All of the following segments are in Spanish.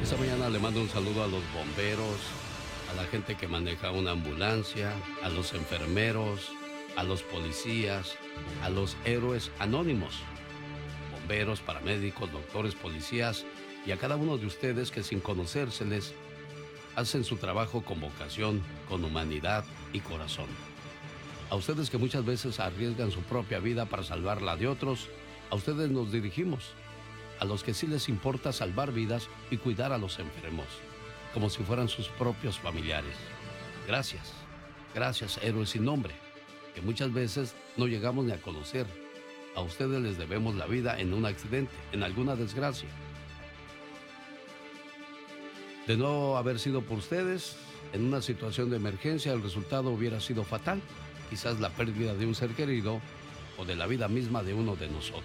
Esta mañana le mando un saludo a los bomberos, a la gente que maneja una ambulancia, a los enfermeros, a los policías, a los héroes anónimos, bomberos, paramédicos, doctores, policías y a cada uno de ustedes que sin conocérseles hacen su trabajo con vocación, con humanidad y corazón. A ustedes que muchas veces arriesgan su propia vida para salvar la de otros, a ustedes nos dirigimos. A los que sí les importa salvar vidas y cuidar a los enfermos, como si fueran sus propios familiares. Gracias, gracias, héroes sin nombre, que muchas veces no llegamos ni a conocer. A ustedes les debemos la vida en un accidente, en alguna desgracia. De no haber sido por ustedes, en una situación de emergencia, el resultado hubiera sido fatal. Quizás la pérdida de un ser querido o de la vida misma de uno de nosotros.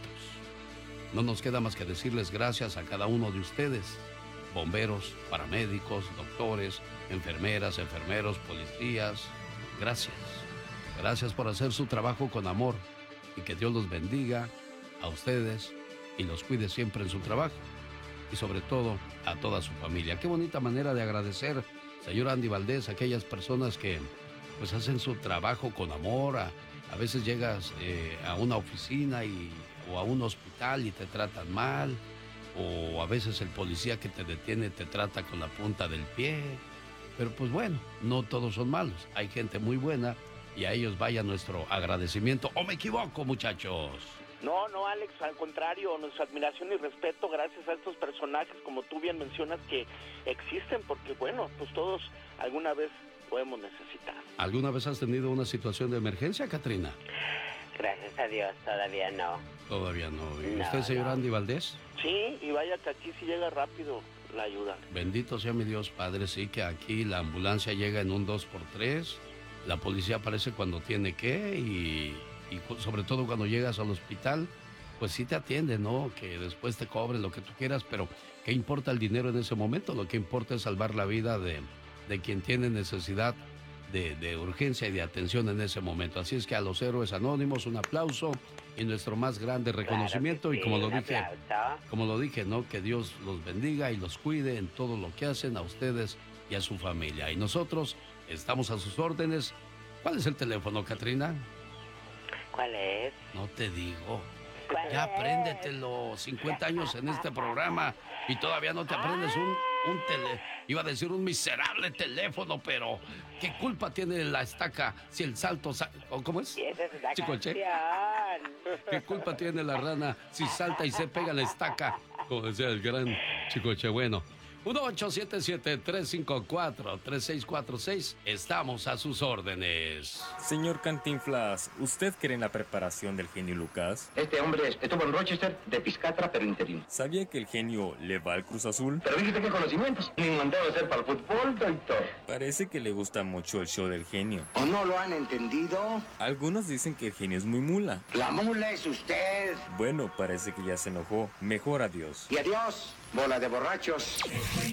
No nos queda más que decirles gracias a cada uno de ustedes, bomberos, paramédicos, doctores, enfermeras, enfermeros, policías. Gracias. Gracias por hacer su trabajo con amor y que Dios los bendiga a ustedes y los cuide siempre en su trabajo y sobre todo a toda su familia. Qué bonita manera de agradecer, señor Andy Valdés, a aquellas personas que pues hacen su trabajo con amor. A veces llegas a una oficina o a un hospital y te tratan mal, o a veces el policía que te detiene te trata con la punta del pie. Pero pues bueno, no todos son malos, hay gente muy buena y a ellos vaya nuestro agradecimiento. ¿O me equivoco, muchachos? No, Alex, al contrario, nuestra admiración y respeto gracias a estos personajes, como tú bien mencionas, que existen porque, bueno, pues todos alguna vez podemos necesitar. ¿Alguna vez has tenido una situación de emergencia, Catrina? Gracias a Dios, todavía no. Todavía no. ¿Y No, usted, señor no. Andy Valdés? Sí, y vaya que aquí sí llega rápido la ayuda. Bendito sea mi Dios, Padre, sí, que aquí la ambulancia llega en un 2x3, la policía aparece cuando tiene que y sobre todo cuando llegas al hospital, pues sí te atiende, ¿no? Que después te cobren lo que tú quieras, pero ¿qué importa el dinero en ese momento? Lo que importa es salvar la vida de quien tiene necesidad de urgencia y de atención en ese momento. Así es que a los héroes anónimos un aplauso y nuestro más grande reconocimiento. Claro que sí, y como lo dije, ¿no? Que Dios los bendiga y los cuide en todo lo que hacen, a ustedes y a su familia. Y nosotros estamos a sus órdenes. ¿Cuál es el teléfono, Catrina? ¿Cuál es? No te digo. ¿Cuál Ya es? apréndetelo. 50 años en este programa y todavía no te aprendes iba a decir un miserable teléfono, pero ¿qué culpa tiene la estaca si el salto... ¿Cómo es? Y esa es la Chicoche. canción. ¿Qué culpa tiene la rana si salta y se pega la estaca? Como decía el gran Chicoche. Bueno, 1-877-354-3646. Estamos a sus órdenes. Señor Cantinflas, ¿usted cree en la preparación del genio Lucas? Este hombre estuvo en Rochester de Piscatra, pero interino. ¿Sabía que el genio le va al Cruz Azul? Pero dijiste qué conocimientos. Ni mandado a hacer para el fútbol, doctor. Parece que le gusta mucho el show del genio. ¿O no lo han entendido? Algunos dicen que el genio es muy mula. La mula es usted. Bueno, parece que ya se enojó. Mejor adiós. Y adiós, bola de borrachos.